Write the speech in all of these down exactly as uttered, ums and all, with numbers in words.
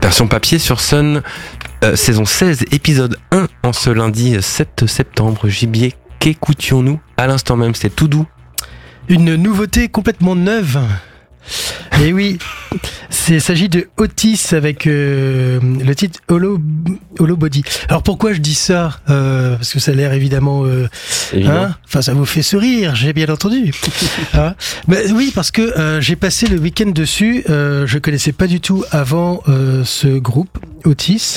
Version papier sur Sun, euh, saison seize, épisode un, en ce lundi sept septembre. Gibier, qu'écoutions-nous à l'instant même? C'est tout doux. Une nouveauté complètement neuve. Et oui, il s'agit de Otis avec euh, le titre Hollow, Hollow Body. Alors pourquoi je dis ça euh, Parce que ça a l'air évidemment... Euh, hein enfin, ça vous fait sourire, j'ai bien entendu. hein Mais oui, parce que euh, j'ai passé le week-end dessus. Euh, je connaissais pas du tout avant euh, ce groupe, Otis.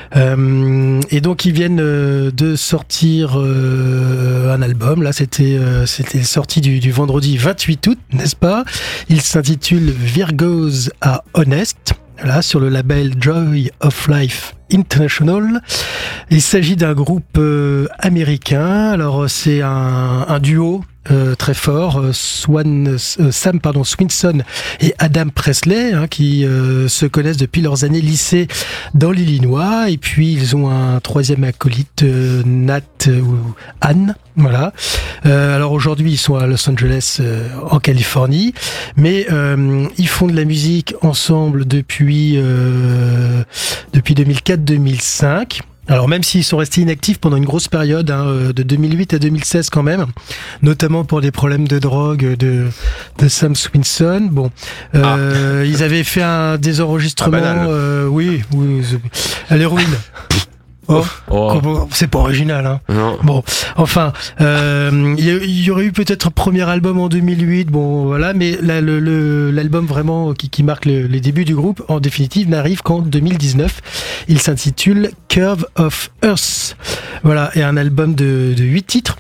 Euh, et donc ils viennent euh, de sortir euh, un album. Là, c'était euh, c'était sorti du, du vendredi vingt-huit août, n'est-ce pas? Il s'intitule Virgos Are Honest. Là, sur le label Joy of Life International. Il s'agit d'un groupe euh, américain. Alors c'est un, un duo. Euh, très fort, euh, Swan, euh, Sam pardon, Swinson et Adam Presley, hein, qui euh, se connaissent depuis leurs années lycée dans l'Illinois, et puis ils ont un troisième acolyte, euh, Nat euh, ou Anne, voilà. Euh, alors aujourd'hui ils sont à Los Angeles, euh, en Californie, mais euh, ils font de la musique ensemble depuis euh, depuis deux mille quatre deux mille cinq. Alors même s'ils sont restés inactifs pendant une grosse période, hein, de deux mille huit à deux mille seize quand même, notamment pour des problèmes de drogue de, de Sam Swinson. Bon, euh, ah. ils avaient fait un des enregistrements. Ah, euh, oui, oui, à l'héroïne. Oh, oh. C'est pas original, hein. Non. Bon, enfin, euh, il y aurait eu peut-être un premier album en deux mille huit, bon, voilà, mais là, le, le, l'album vraiment qui, qui marque le, les débuts du groupe, en définitive, n'arrive qu'en deux mille dix-neuf. Il s'intitule Curve of Earth. Voilà, et un album de, de huit titres,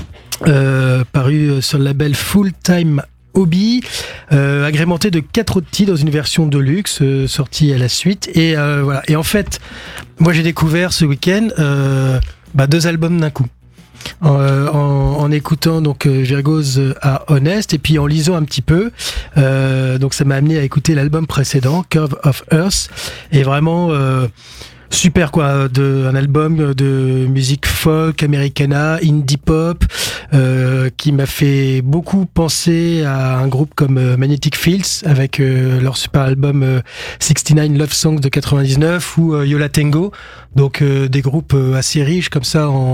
euh, paru sur le label Full Time Hobby, euh, agrémenté de quatre autres titres dans une version de luxe euh, sortie à la suite. Et euh, voilà. Et en fait, moi j'ai découvert ce week-end euh, bah, deux albums d'un coup. Euh, en, en écoutant donc euh, Virgos Are Honest et puis en lisant un petit peu, euh, donc ça m'a amené à écouter l'album précédent, Curve of Earth, et vraiment euh, super quoi, de, un album de musique folk, americana, indie pop, euh, qui m'a fait beaucoup penser à un groupe comme euh, Magnetic Fields avec euh, leur super album euh, soixante-dix-neuf Love Songs de quatre-vingt-dix-neuf ou euh, Yo La Tengo, donc euh, des groupes euh, assez riches comme ça en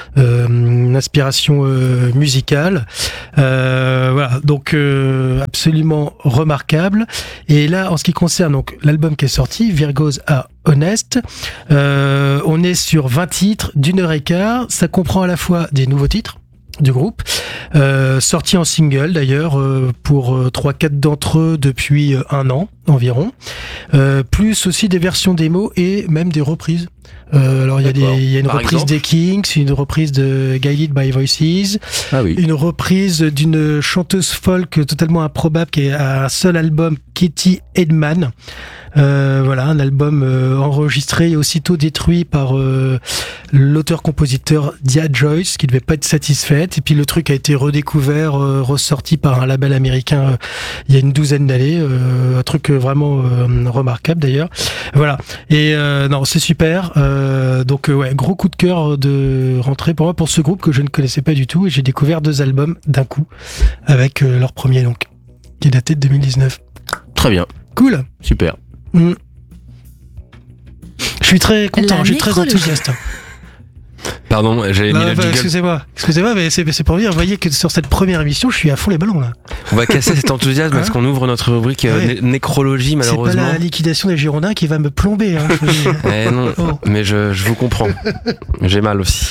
euh, inspiration euh, musicale. Euh, voilà, donc euh, absolument remarquable. Et là, en ce qui concerne donc l'album qui est sorti, Virgos Are Honest, euh, on est sur vingt titres d'une heure et quart. Ça comprend à la fois des nouveaux titres du groupe, euh, sortis en single d'ailleurs euh, pour euh, trois quatre d'entre eux depuis euh, un an environ, euh, plus aussi des versions démo et même des reprises. Euh, alors il y a des, il y a une Par reprise exemple. des Kings, une reprise de Guided by Voices, ah oui. une reprise d'une chanteuse folk totalement improbable qui est un seul album, Katie Edman. Euh, voilà, un album euh, enregistré et aussitôt détruit par euh, l'auteur-compositeur Dia Joyce, qui devait pas être satisfaite. Et puis le truc a été redécouvert, euh, ressorti par un label américain euh, il y a une douzaine d'années. Euh, un truc vraiment euh, remarquable d'ailleurs. Voilà. Et euh, non, c'est super. Euh, donc euh, ouais, gros coup de cœur de rentrée pour moi pour ce groupe que je ne connaissais pas du tout. Et j'ai découvert deux albums d'un coup avec euh, leur premier donc, qui est daté de deux mille dix-neuf. Très bien. Cool. Super. Mmh. Je suis très content, je suis très enthousiaste. Pardon, j'ai bah, mis le bah, jingle. Excusez-moi, excusez-moi, mais c'est, c'est pour dire, vous voyez que sur cette première émission, je suis à fond les ballons là. On va casser cet enthousiasme hein parce qu'on ouvre notre rubrique euh, ouais. né- nécrologie malheureusement. C'est pas la liquidation des Girondins qui va me plomber. Hein, eh non, oh. mais je, je vous comprends. J'ai mal aussi.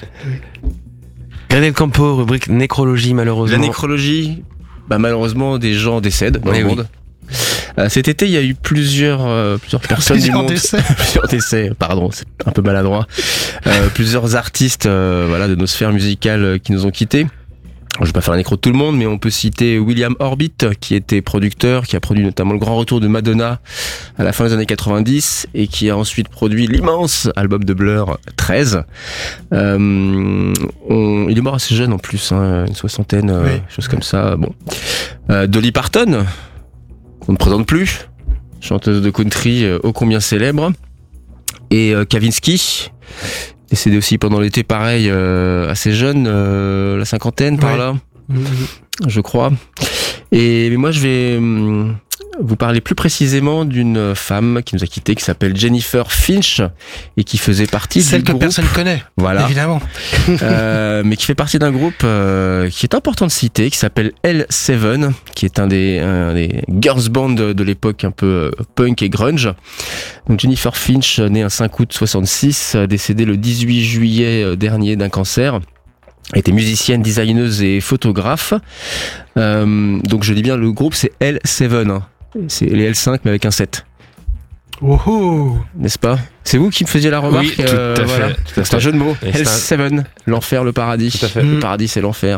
Grenelle Campo, rubrique nécrologie malheureusement. La nécrologie, bah malheureusement des gens décèdent dans oui, le monde. Oui. Euh, cet été, il y a eu plusieurs, euh, plusieurs personnes plusieurs du monde, décès. plusieurs décès. Pardon, c'est un peu maladroit. Euh, plusieurs artistes, euh, voilà, de nos sphères musicales euh, qui nous ont quittés. Je vais pas faire la nécro de tout le monde, mais on peut citer William Orbit, qui était producteur, qui a produit notamment le grand retour de Madonna à la fin des années quatre-vingt-dix et qui a ensuite produit l'immense album de Blur treize. Euh, on, il est mort assez jeune en plus, hein, une soixantaine, oui. euh, chose comme ça. Bon, euh, Dolly Parton, qu'on ne présente plus, chanteuse de country euh, ô combien célèbre, et euh, Kavinsky, décédé aussi pendant l'été, pareil, euh, assez jeune, euh, la cinquantaine par ouais. là, mmh. je crois. Et mais moi, je vais hum, vous parler plus précisément d'une femme qui nous a quittés, qui s'appelle Jennifer Finch et qui faisait partie Celle du que groupe. personne connaît, Voilà. évidemment. Euh, mais qui fait partie d'un groupe euh, qui est important de citer, qui s'appelle L sept, qui est un des, un des girls band de, de l'époque un peu euh, punk et grunge. Donc Jennifer Finch, née un cinq août soixante-six, décédée le dix-huit juillet dernier d'un cancer. Elle était musicienne, designeuse et photographe. Euh, donc je dis bien, le groupe c'est L sept, hein. C'est les L cinq mais avec un sept. Oh oh. N'est-ce pas? C'est vous qui me faisiez la remarque. Oui, tout à fait, voilà. tout à C'est fait. un jeu de mots. Et L c'est un- sept, l'enfer, le paradis. Tout à fait. Le Mm. paradis, c'est l'enfer.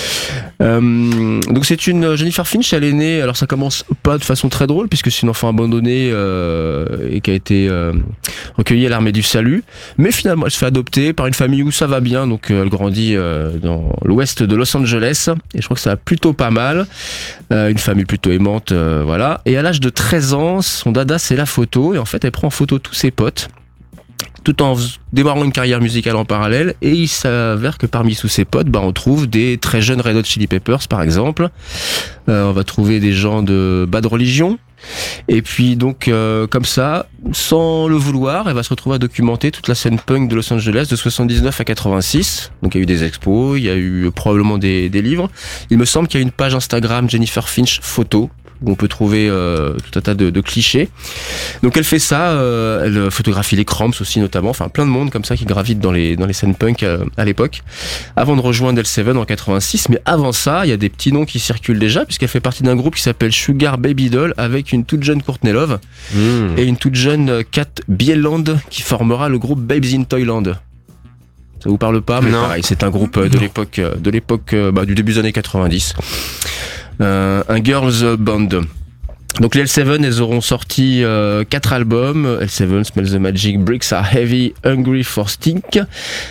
Euh, donc c'est une Jennifer Finch. Elle est née. Alors ça commence pas de façon très drôle puisque c'est une enfant abandonnée euh, et qui a été euh, recueillie à l'armée du salut. Mais finalement, elle se fait adopter par une famille où ça va bien. Donc euh, elle grandit euh, dans l'ouest de Los Angeles et je crois que ça va plutôt pas mal. Euh, une famille plutôt aimante, euh, voilà. Et à l'âge de treize ans, son dada c'est la photo et en fait elle prend en photo tous ses potes, tout en démarrant une carrière musicale en parallèle. Et il s'avère que parmi tous ses potes, bah, on trouve des très jeunes Red Hot Chili Peppers par exemple. Euh, on va trouver des gens de Bad Religion. Et puis donc euh, comme ça, sans le vouloir, elle va se retrouver à documenter toute la scène punk de Los Angeles de soixante-dix-neuf à quatre-vingt-six. Donc il y a eu des expos, il y a eu probablement des, des livres. Il me semble qu'il y a une page Instagram Jennifer Finch photo où on peut trouver euh, tout un tas de, de clichés. Donc elle fait ça, euh, elle photographie les Cramps aussi notamment, enfin plein de monde comme ça qui gravite dans les dans les scènes punk euh, à l'époque, avant de rejoindre L sept en quatre-vingt-six. Mais avant ça, il y a des petits noms qui circulent déjà puisqu'elle fait partie d'un groupe qui s'appelle Sugar Baby Doll avec une toute jeune Courtney Love Mmh. et une toute jeune Kat Bjelland qui formera le groupe Babes in Toyland. Ça vous parle pas? Mais Non. pareil, c'est un groupe euh, de Non. l'époque euh, de l'époque euh, bah, du début des années quatre-vingt-dix. Euh, un girls band. Donc les L sept, elles auront sorti euh, quatre albums. L sept, Smells the Magic, Bricks Are Heavy, Hungry for Stink.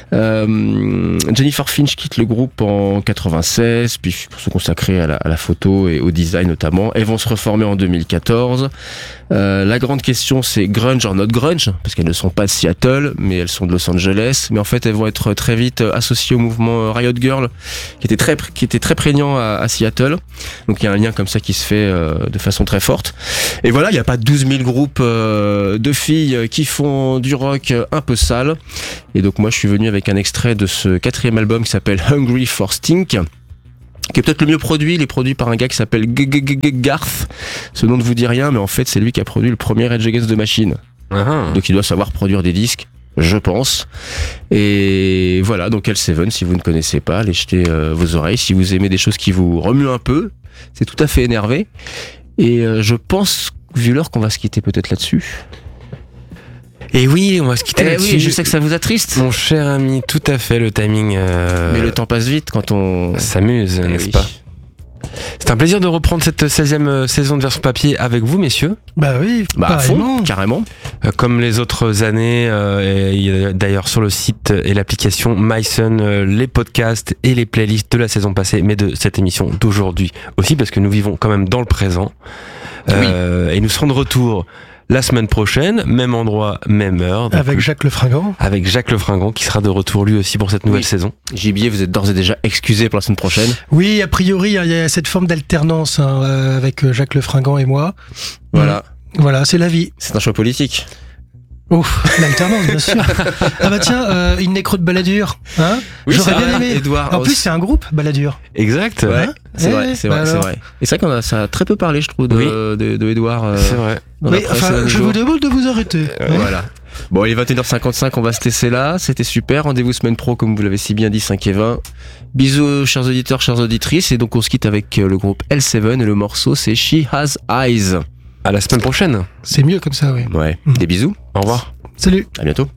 Euh, Jennifer Finch quitte le groupe en quatre-vingt-seize, puis pour se consacrer à la, à la photo et au design notamment. Elles vont se reformer en deux mille quatorze. Euh, la grande question c'est grunge or not grunge, parce qu'elles ne sont pas de Seattle, mais elles sont de Los Angeles. Mais en fait, elles vont être très vite associées au mouvement Riot Girl, qui était très, qui était très prégnant à, à Seattle. Donc il y a un lien comme ça qui se fait euh, de façon très forte. Et voilà, il n'y a pas douze mille groupes euh, de filles qui font du rock un peu sale. Et donc moi je suis venu avec un extrait de ce quatrième album qui s'appelle Hungry for Stink, qui est peut-être le mieux produit. Il est produit par un gars qui s'appelle Garth. Ce nom ne vous dit rien, mais en fait c'est lui qui a produit le premier Rage Against the Machine. Ah. Donc il doit savoir produire des disques, je pense. Et voilà, donc L sept, si vous ne connaissez pas, allez jeter euh, vos oreilles. Si vous aimez des choses qui vous remuent un peu, c'est tout à fait énervé. Et euh, je pense, vu l'heure, qu'on va se quitter peut-être là-dessus. Et oui, on va se quitter Eh là-dessus. oui, je sais que ça vous attriste. Mon cher ami, tout à fait, le timing euh, Mais le temps passe vite quand on... s'amuse, Eh n'est-ce oui. pas? C'est un plaisir de reprendre cette seizième saison de Version Papier avec vous, messieurs. Bah oui, Bah à pareillement. fond, carrément. Euh, Comme les autres années, euh, et il y a d'ailleurs sur le site et l'application MySun, euh, les podcasts et les playlists de la saison passée, mais de cette émission d'aujourd'hui aussi, parce que nous vivons quand même dans le présent. Euh, Et nous serons de retour la semaine prochaine, même endroit, même heure. Donc, Avec Jacques Lefringant. avec Jacques Lefringant qui sera de retour lui aussi pour cette nouvelle Oui. saison. Gibier, vous êtes d'ores et déjà excusé pour la semaine prochaine. Oui, a priori, il y a cette forme d'alternance hein, euh, avec Jacques Lefringant et moi. Voilà, Voilà, c'est la vie. c'est un choix politique. Ouf, l'alternance, bien sûr. Ah bah tiens, euh, une nécro de baladure. Hein Oui, J'aurais c'est bien vrai, aimé. Edouard En Haus. plus, c'est un groupe, baladure. Exact. Ouais, c'est Eh, vrai, c'est vrai, bah c'est alors. vrai. Et c'est vrai qu'on a, ça a très peu parlé, je trouve, de, Oui. de, de Edouard. euh, C'est vrai. dans la Oui, presse, enfin, euh, je jour. vous demande de vous arrêter. Euh, Hein Voilà. Bon, il est vingt et une heures cinquante-cinq, on va se laisser là. C'était super. Rendez-vous semaine pro, comme vous l'avez si bien dit, cinq et vingt. Bisous, chers auditeurs, chères auditrices. Et donc, on se quitte avec euh, le groupe L sept et le morceau, c'est She Has Eyes. À la semaine prochaine. C'est mieux comme ça, oui. Ouais. Mhm. Des bisous. Au revoir. Salut. À bientôt.